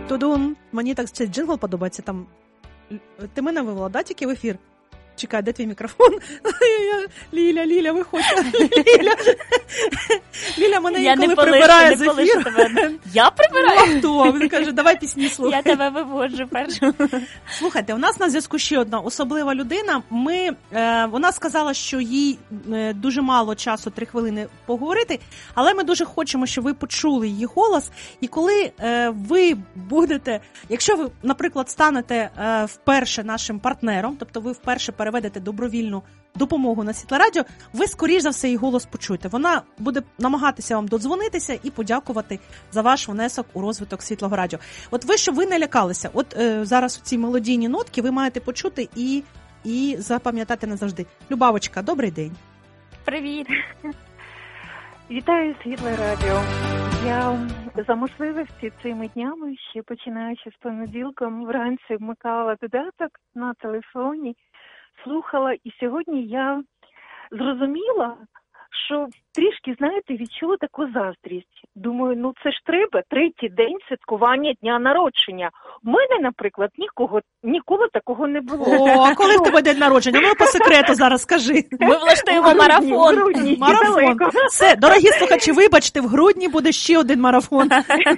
Тудун. Мені так цей джингл подобається. Там ти мене вивела, да, тільки в ефір? Чекай, де твій мікрофон? Ліля, виходь. Ліля мене інколи прибирає з ефіру. Я прибираю? Хто? Він каже, давай пісні слухай. Я тебе виводжу першу. Слухайте, у нас на зв'язку ще одна особлива людина. Вона сказала, що їй дуже мало часу, 3 хвилини поговорити, але ми дуже хочемо, щоб ви почули її голос. І коли ви будете, якщо ви, наприклад, станете вперше нашим партнером, тобто ви вперше переведете добровільну допомогу на Світлорадіо, ви, скоріш за все, її голос почуєте. Вона буде намагатися вам додзвонитися і подякувати за ваш внесок у розвиток Світлого Радіо. От ви, щоб ви не лякалися, от зараз ці мелодійні нотки ви маєте почути і запам'ятати назавжди. Любавочка, добрий день. Привіт. Вітаю Світле Радіо. Я за можливості цими днями, ще починаючи з понеділком, вранці вмикала додаток на телефоні, слухала, і сьогодні я зрозуміла, що трішки, знаєте, відчула таку заздрість. Думаю, це ж треба, 3-й день святкування дня народження. У мене, наприклад, ніколи такого не було. О, а коли в тебе день народження? Ну, по секрету зараз скажи. Ми влаштуємо марафон. Марафон. Все, дорогі слухачі, вибачте, в грудні буде ще один марафон.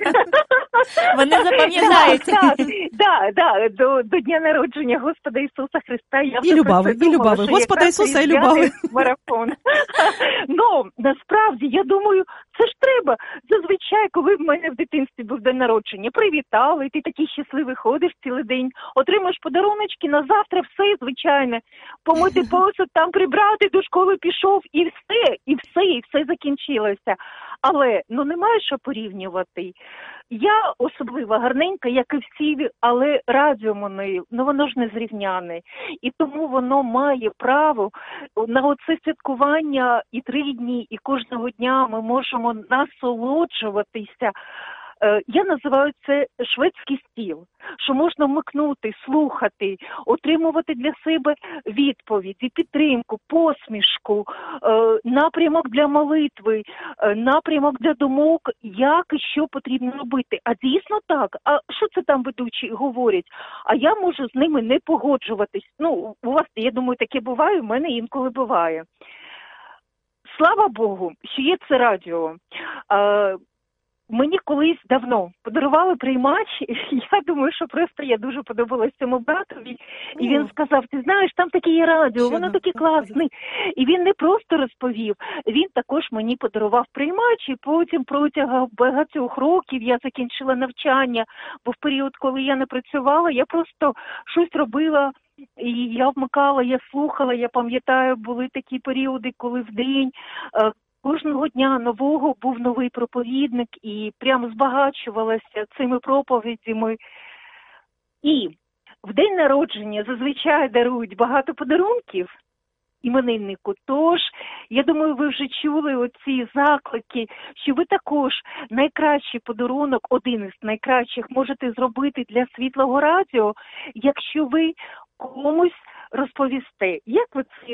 Вони запам'ятають. Так, до дня народження Господа Ісуса Христа. Я і Любави. Господа Ісуса і Любави. Марафон. Ну, насправді, я думаю, це ж треба. Зазвичай, коли в мене в дитинстві був день народження, привітали, ти такий щасливий ходиш цілий день, отримаєш подаруночки, на завтра все звичайне. Помити посуд, там прибрати, до школи пішов, і все закінчилося. Але, немає що порівнювати. Я особливо гарненька, як і всі, але радіо воно ж не зрівняне. І тому воно має право на оце святкування і 3 дні, і кожного дня ми можемо насолоджуватися. Я називаю це шведський стіл, що можна вмикнути, слухати, отримувати для себе відповіді, підтримку, посмішку, напрямок для молитви, напрямок для думок, як і що потрібно робити. А дійсно так, а що це там ведучі говорять? А я можу з ними не погоджуватись. У вас, я думаю, таке буває, у мене інколи буває. Слава Богу, що є це радіо. Мені колись давно подарували приймач, я думаю, що просто я дуже подобалась цьому братові, і він сказав, ти знаєш, там таке є радіо, воно таке класне. І він не просто розповів, він також мені подарував приймач, і потім протягом багатьох років я закінчила навчання, бо в період, коли я не працювала, я просто щось робила, і я вмикала, я слухала, я пам'ятаю, були такі періоди, коли в день кожного дня нового був новий проповідник і прямо збагачувалася цими проповідями. І в день народження зазвичай дарують багато подарунків імениннику. Тож, я думаю, ви вже чули оці заклики, що ви також найкращий подарунок, один із найкращих, можете зробити для Світлого Радіо, якщо ви комусь розповісте, як ви це